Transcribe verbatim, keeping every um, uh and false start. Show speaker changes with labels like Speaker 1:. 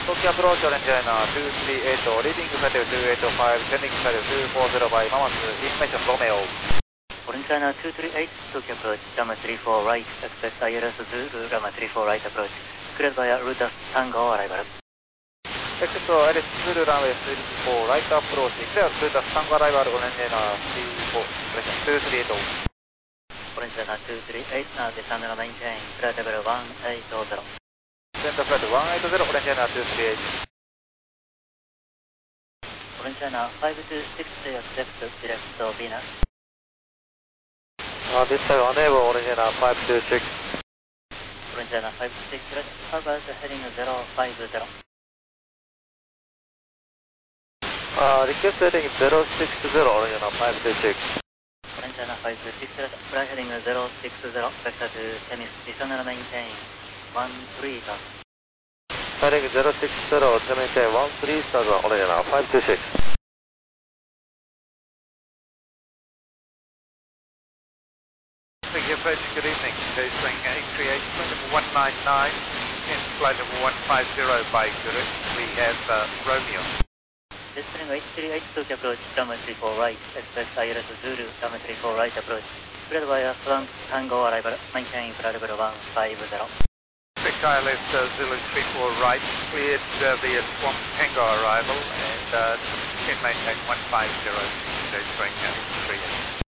Speaker 1: Tokyo approach orange liner two three eight, leading flight two eight five, sending flight two four zero by Mamas, information Romeo.
Speaker 2: Orange liner two three eight, Tokyo approach, Lama three four right, expect I L S Zulu, Lama three four right approach, cleared via Ruta Tango arrival.
Speaker 1: Exit I L S Zulu, runway three four right approach, clear Ruta Tango arrival, orange liner three four, two three eight.
Speaker 2: Orange liner two three eight, now descend and maintain, flight level one eight zero.
Speaker 1: Center flight one eight zero, orange liner two three eight.
Speaker 2: Orange liner five two six, accept direct to Venus.
Speaker 1: Uh, this time unable, orange liner five two six.
Speaker 2: Orange liner five two six, how about heading zero five zero?
Speaker 1: Uh, request heading zero six zero, orange liner five two six.
Speaker 2: Orange liner five two six, fly heading zero six zero, vector to Temis, descend and maintain one three zero.
Speaker 1: Heading zero six zero, to maintain one three zero, orange liner five two six. Thank you, approach, good evening. Go swing eight three eight, flight number one nine nine, in flight number one five zero by Guru. We have uh, Romeo.
Speaker 2: Descending eight three eight, Tokyo approach, Lama three four right, expect I L S Zulu, Lama three four right approach, cleared via Front Tango arrival, maintain flight level one five zero.
Speaker 1: Expect I L S uh, Zulu three four right, cleared uh, via Swamp Tango arrival, and uh, can maintain one five zero, go swing eight three eight.